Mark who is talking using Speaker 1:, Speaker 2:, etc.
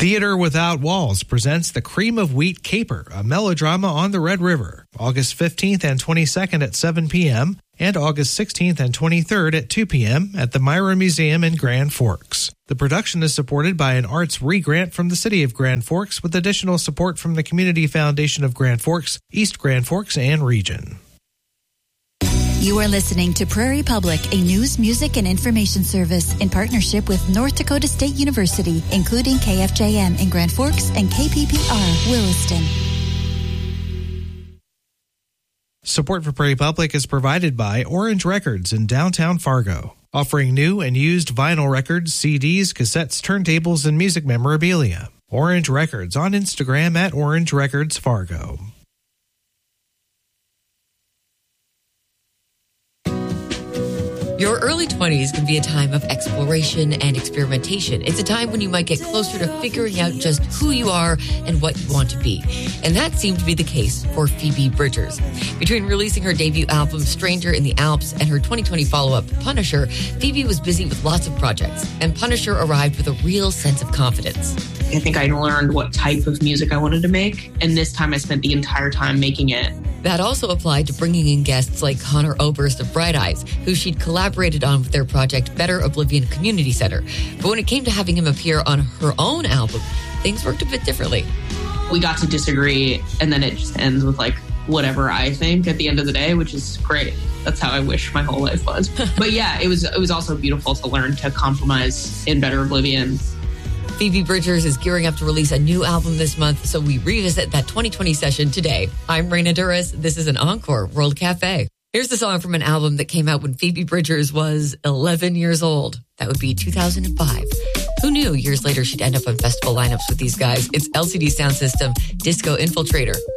Speaker 1: Theater Without Walls presents The Cream of Wheat Caper, a melodrama on the Red River, August 15th and 22nd at 7 p.m., and August 16th and 23rd at 2 p.m. at the Myra Museum in Grand Forks. The production is supported by an arts re-grant from the City of Grand Forks with additional support from the Community Foundation of Grand Forks, East Grand Forks, and Region.
Speaker 2: You are listening to Prairie Public, a news, music, and information service in partnership with North Dakota State University, including KFJM in Grand Forks and KPPR Williston.
Speaker 1: Support for Prairie Public is provided by Orange Records in downtown Fargo, offering new and used vinyl records, CDs, cassettes, turntables, and music memorabilia. Orange Records on Instagram at Orange Records Fargo.
Speaker 3: Your early 20s can be a time of exploration and experimentation. It's a time when you might get closer to figuring out just who you are and what you want to be. And that seemed to be the case for Phoebe Bridgers. Between releasing her debut album, Stranger in the Alps, and her 2020 follow-up, Punisher, Phoebe was busy with lots of projects. And Punisher arrived with a real sense of confidence.
Speaker 4: I think I learned what type of music I wanted to make. And this time I spent the entire time making it.
Speaker 3: That also applied to bringing in guests like Connor Oberst of Bright Eyes, who she'd collaborated on with their project Better Oblivion Community Center. But when it came to having him appear on her own album, things worked a bit differently.
Speaker 4: We got to disagree, and then it just ends with whatever I think at the end of the day, which is great. That's how I wish my whole life was. But yeah, it was also beautiful to learn to compromise in Better Oblivion.
Speaker 3: Phoebe Bridgers is gearing up to release a new album this month, so we revisit that 2020 session today. I'm Raina Duras. This is an Encore World Cafe. Here's the song from an album that came out when Phoebe Bridgers was 11 years old. That would be 2005. Who knew years later she'd end up on festival lineups with these guys? It's LCD Sound System, Disco Infiltrator.